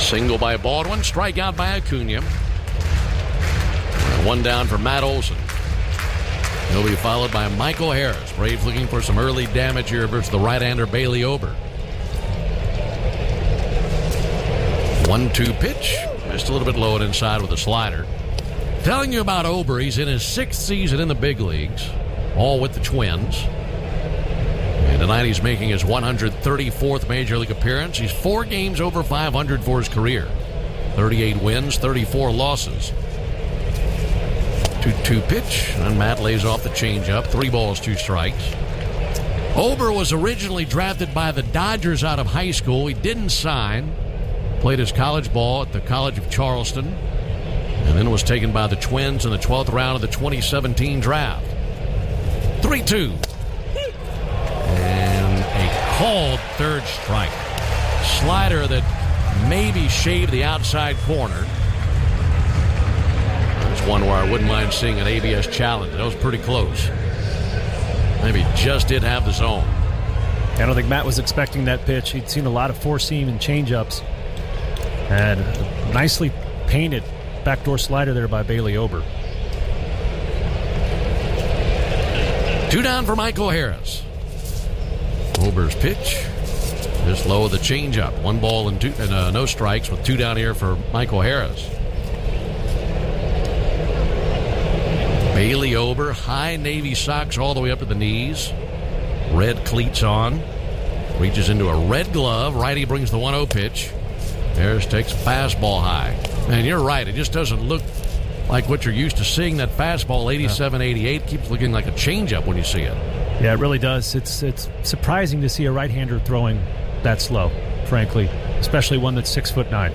Single by Baldwin, strikeout by Acuna. One down for Matt Olson. He'll be followed by Michael Harris. Braves looking for some early damage here versus the right-hander Bailey Ober. 1-2 pitch. Just a little bit low and inside with a slider. Telling you about Ober, he's in his 6th season in the big leagues, all with the Twins. And tonight he's making his 134th Major League appearance. He's 4 games over 500 for his career. 38 wins, 34 losses. 2-2 pitch, and Matt lays off the changeup. 3 balls, 2 strikes. Ober was originally drafted by the Dodgers out of high school. He didn't sign. Played his college ball at the College of Charleston. And then was taken by the Twins in the 12th round of the 2017 draft. 3-2. And a called third strike. Slider that maybe shaved the outside corner. There's one where I wouldn't mind seeing an ABS challenge. That was pretty close. Maybe just did have the zone. I don't think Matt was expecting that pitch. He'd seen a lot of four-seam and changeups. And nicely painted backdoor slider there by Bailey Ober. 2 down for Michael Harris. Ober's pitch. Just low of the changeup. 1 ball and no strikes with 2 down here for Michael Harris. Bailey Ober, high navy socks all the way up to the knees. Red cleats on. Reaches into a red glove. Righty brings the 1-0 pitch. Harris takes a fastball high. And you're right, it just doesn't look like what you're used to seeing. That fastball, 87, 88, keeps looking like a changeup when you see it. Yeah, it really does. It's surprising to see a right-hander throwing that slow, frankly, especially one that's 6'9".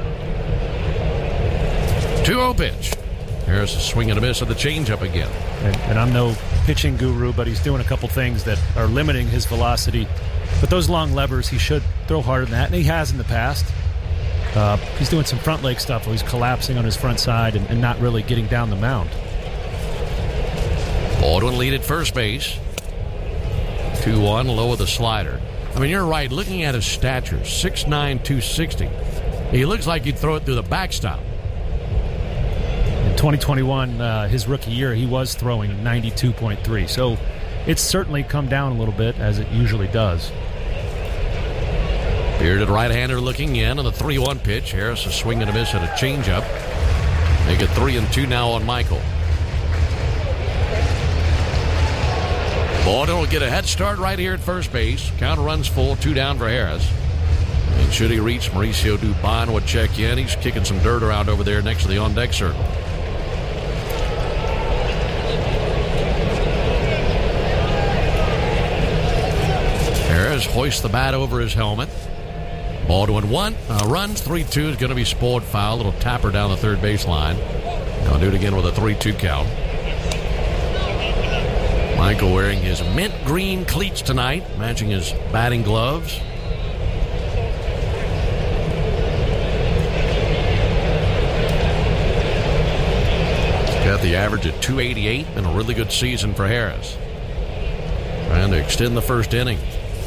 2-0 pitch. Harris is swinging a miss at the changeup again. And I'm no pitching guru, but he's doing a couple things that are limiting his velocity. But those long levers, he should throw harder than that, and he has in the past. He's doing some front leg stuff where he's collapsing on his front side and not really getting down the mound. Baldwin lead at first base. 2-1, low of the slider. I mean, you're right. Looking at his stature, 6'9", 260. He looks like he'd throw it through the backstop. In 2021, his rookie year, he was throwing 92.3. So it's certainly come down a little bit, as it usually does. Bearded right-hander looking in on the 3-1 pitch. Harris is swinging a miss at a changeup. They get 3-2 now on Michael. Baldwin will get a head start right here at first base. Count runs full, 2 down for Harris. And should he reach, Mauricio Dubon would check in. He's kicking some dirt around over there next to the on-deck circle. Harris hoists the bat over his helmet. Baldwin runs 3-2 is going to be spoiled foul. Little tapper down the third baseline. I'll do it again with a 3-2 count. Michael wearing his mint green cleats tonight, matching his batting gloves. He's got the average at 288. Been a really good season for Harris. Trying to extend the first inning.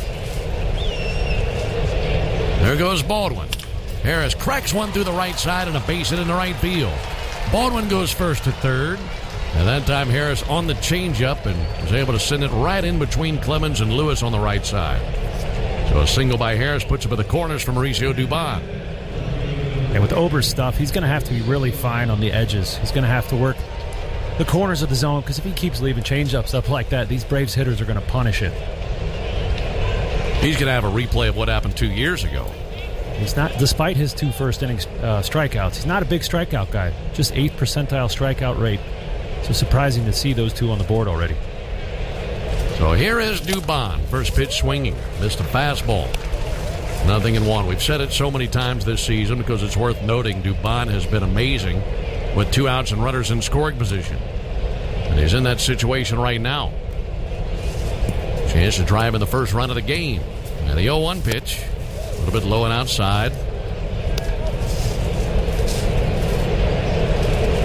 There goes Baldwin. Harris cracks one through the right side and a base hit in the right field. Baldwin goes first to third. And that time Harris on the changeup and was able to send it right in between Clemens and Lewis on the right side. So a single by Harris puts him at the corners for Mauricio Dubon. And with Ober's stuff, he's going to have to be really fine on the edges. He's going to have to work the corners of the zone, because if he keeps leaving changeups up like that, these Braves hitters are going to punish it. He's going to have a replay of what happened 2 years ago. He's not, despite his 2 first-inning strikeouts, he's not a big strikeout guy. Just 8th percentile strikeout rate. So surprising to see those 2 on the board already. So here is Dubon. First pitch swinging. Missed a fastball. 0-1. We've said it so many times this season because it's worth noting Dubon has been amazing with 2 outs and runners in scoring position. And he's in that situation right now. Chance to drive in the first run of the game. And the 0-1 pitch. A little bit low and outside.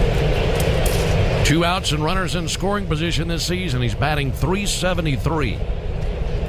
Two outs and runners in scoring position this season. He's batting .373.